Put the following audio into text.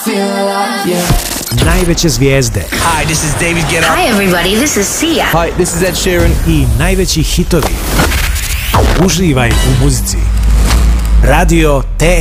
Najveće zvijezde. Hi, this is David Guetta. Hi everybody, this is Sia. Hi, this is Ed Sheeran. I najveći hitovi. Uživaj u muzici. Radio TN.